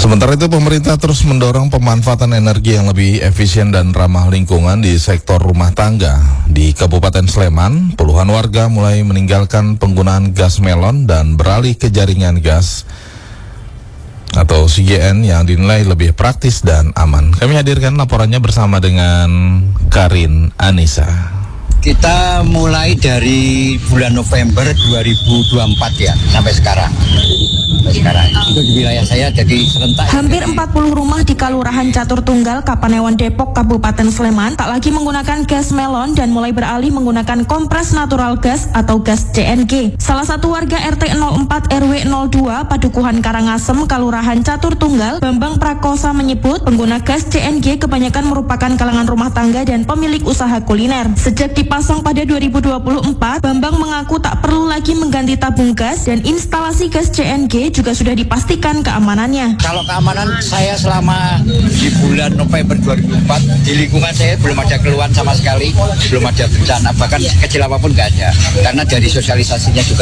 Sementara itu pemerintah terus mendorong pemanfaatan energi yang lebih efisien dan ramah lingkungan di sektor rumah tangga. Di Kabupaten Sleman, puluhan warga mulai meninggalkan penggunaan gas melon dan beralih ke jaringan gas atau CGN yang dinilai lebih praktis dan aman. Kami hadirkan laporannya bersama dengan Karin Anissa. Kita mulai dari bulan November 2024 ya, sampai sekarang. Itu di wilayah saya jadi serentak. Hampir 40 rumah di Kelurahan Catur Tunggal, Kapanewon Depok, Kabupaten Sleman tak lagi menggunakan gas melon dan mulai beralih menggunakan kompres natural gas atau gas CNG. Salah satu warga RT 04 RW 02 Padukuhan Karangasem, Kelurahan Catur Tunggal, Bambang Prakosa menyebut pengguna gas CNG kebanyakan merupakan kalangan rumah tangga dan pemilik usaha kuliner. Sejak dipasang pada 2024, Bambang mengaku tak perlu lagi mengganti tabung gas dan instalasi gas CNG juga sudah dipastikan keamanannya. Kalau keamanan saya selama di bulan November 2004 di lingkungan saya belum ada keluhan sama sekali, belum ada bencana, bahkan kecil apapun nggak ada. Karena dari sosialisasinya juga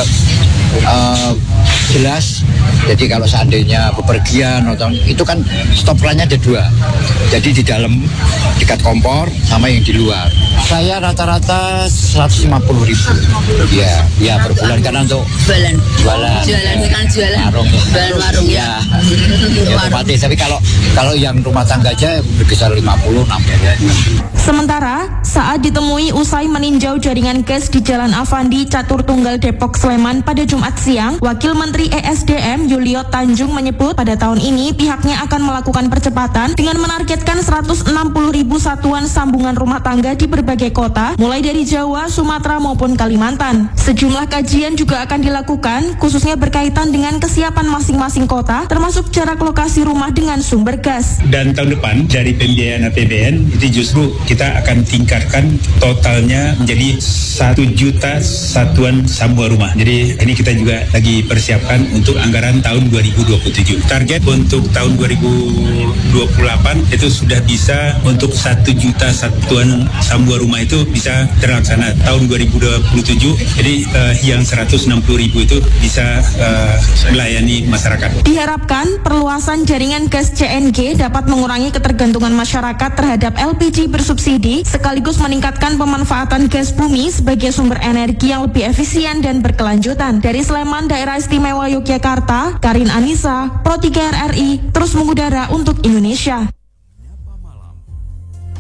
jelas. Jadi kalau seandainya bepergian atau itu kan stop line-nya ada dua. Jadi di dalam dekat kompor sama yang di luar. Saya rata-rata 150.000. Ya per bulan karena untuk jualan warung ya. Otomatis. Tapi kalau yang rumah tangga aja berkisar 50-60. Sementara saat ditemui usai meninjau jaringan gas di Jalan Avandi Catur Tunggal Depok Sleman pada Jumat siang, Wakil Menteri ESDM Yulio Tanjung menyebut pada tahun ini pihaknya akan melakukan percepatan dengan menargetkan 160.000 satuan sambungan rumah tangga di berbagai kota, mulai dari Jawa, Sumatera maupun Kalimantan. Sejumlah kajian juga akan dilakukan, khususnya berkaitan dengan kesiapan masing-masing kota, termasuk jarak lokasi rumah dengan sumber gas. Dan tahun depan dari pembiayaan APBN itu justru kita akan tingkatkan totalnya menjadi 1 juta satuan sambungan rumah. Jadi ini kita juga lagi persiapkan untuk anggaran tahun 2027. Target untuk tahun 2028 itu sudah bisa untuk 1 juta satuan sambungan rumah itu bisa terlaksana tahun 2027. Jadi yang 160.000 itu bisa melayani masyarakat. Diharapkan perluasan jaringan gas CNG dapat mengurangi ketergantungan masyarakat terhadap LPG bersubsidi sekaligus meningkatkan pemanfaatan gas bumi sebagai sumber energi yang lebih efisien dan berkelanjutan. Dari Sleman, Daerah Istimewa Yogyakarta, Karin Anissa, Pro 3 RRI terus mengudara untuk Indonesia.